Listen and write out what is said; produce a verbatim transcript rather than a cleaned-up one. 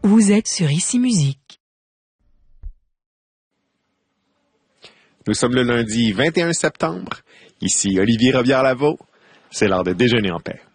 Vous êtes sur Ici Musique. Nous sommes le lundi vingt et un septembre. Ici Olivier Robillard-Lavaux. C'est l'heure de déjeuner en paix.